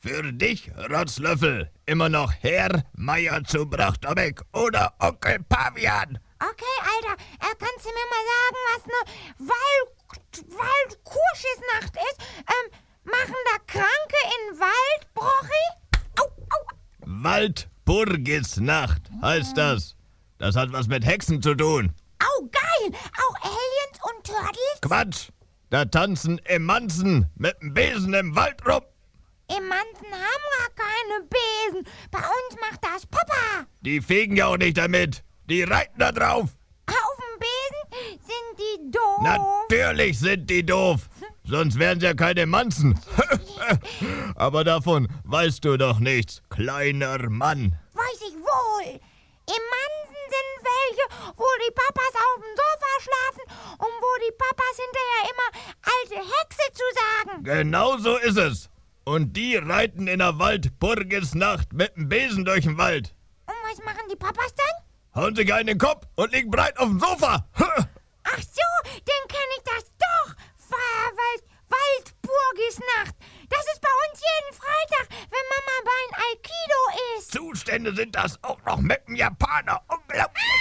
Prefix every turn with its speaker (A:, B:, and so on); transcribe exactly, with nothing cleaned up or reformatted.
A: Für dich, Rotzlöffel, immer noch Herr Meier zu Brachterbeck oder Onkel Pavian.
B: Okay, Alter, äh, kannst du mir mal sagen, was eine Wald Waldkurschisnacht ist? Ähm, machen da Kranke in Wald, Brochi? Au, au.
A: Waldburgisnacht heißt das. Das hat was mit Hexen zu tun.
B: Au, geil! Auch Aliens und Turtles?
A: Quatsch! Da tanzen Emanzen mit dem Besen im Wald rum.
B: Emanzen haben gar keine Besen. Bei uns macht das Papa.
A: Die fegen ja auch nicht damit. Die reiten da drauf.
B: Auf dem Besen sind die doof.
A: Natürlich sind die doof. Sonst wären sie ja keine Manzen. Aber davon weißt du doch nichts, kleiner Mann.
B: Weiß ich wohl. Emanzen sind welche, wo die Papas auf dem Sofa schlafen und wo die Papas hinterher immer alte Hexe zu sagen.
A: Genau so ist es. Und die reiten in der Waldburgisnacht mit dem Besen durch den Wald.
B: Und was machen die Papas dann?
A: Hauen sich einen in den Kopf und liegen breit auf dem Sofa.
B: Ach so, dann kenn ich das doch. Wald, Waldburgisnacht. Das ist bei uns jeden Freitag, wenn Mama bei Aikido ist.
A: Zustände sind das auch noch mit dem Japaner. Unglaublich.